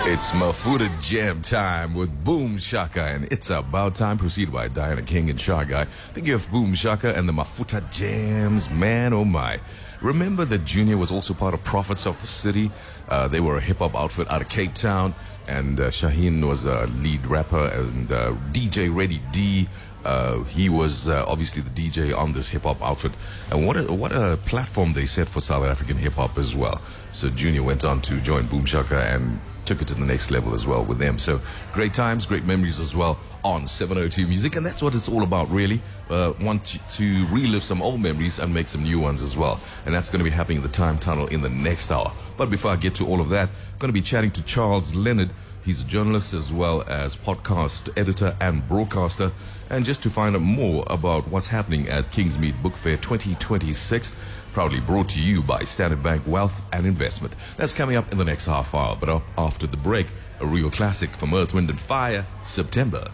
It's Mafuta Jam time with Boom Shaka, and It's About Time, preceded by Diana King and Shy Guy. Thinking of Boom Shaka and the Mafuta Jams, man oh my. Remember that Junior was also part of Prophets of the City? They were a hip-hop outfit out of Cape Town, and Shaheen was a lead rapper, and DJ Ready D, he was obviously the DJ on this hip-hop outfit. And what a platform they set for South African hip-hop as well. So Junior went on to join Boom Shaka and took it to the next level as well with them. So great times, great memories as well on 702 Music, and that's what it's all about really. Want to relive some old memories and make some new ones as well, and that's going to be happening in the Time Tunnel in the next hour. But before I get to all of that, I'm going to be chatting to Charles Leonard. He's a journalist as well as podcast editor and broadcaster, and just to find out more about what's happening at Kingsmead Book Fair 2026, proudly brought to you by Standard Bank Wealth and Investment. That's coming up in the next half hour, but after the break, a real classic from Earth, Wind and Fire, September.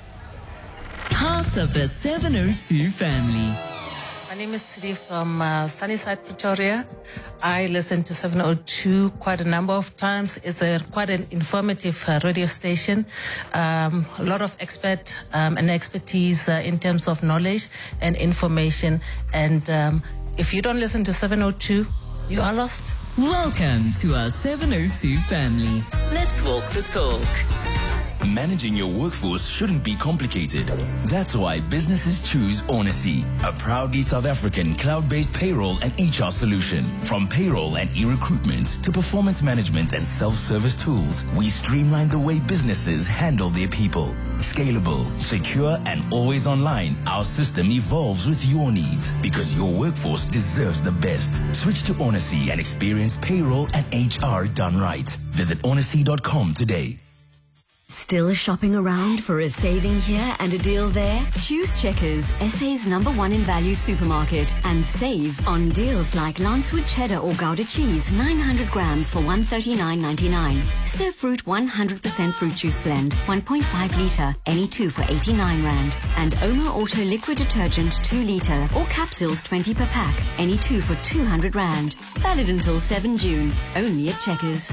Part of the 702 family. My name is Sidi from Sunnyside, Pretoria. I listen to 702 quite a number of times. It's quite an informative radio station. A lot of expert and expertise in terms of knowledge and information. And if you don't listen to 702, you are lost. Welcome to our 702 family. Let's walk the talk. Managing your workforce shouldn't be complicated. That's why businesses choose Onacy, a proudly South African cloud-based payroll and HR solution. From payroll and e-recruitment to performance management and self-service tools, we streamline the way businesses handle their people. Scalable, secure, and always online, our system evolves with your needs because your workforce deserves the best. Switch to Onacy and experience payroll and HR done right. Visit onacy.com today. Still shopping around for a saving here and a deal there? Choose Checkers, SA's #1 in value supermarket, and save on deals like Lancewood cheddar or Gouda cheese, 900 grams for $139.99. Surf Fruit 100% fruit juice blend, 1.5 litre, any 2 for 89 rand. And Omo Auto liquid detergent 2 litre or capsules 20 per pack, any 2 for 200 rand. Valid until 7 June, only at Checkers.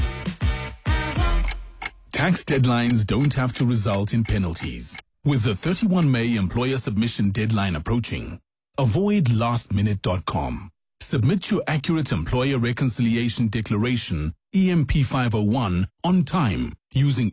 Tax deadlines don't have to result in penalties. With the 31 May employer submission deadline approaching, avoid lastminute.com. Submit your accurate employer reconciliation declaration, EMP 501, on time using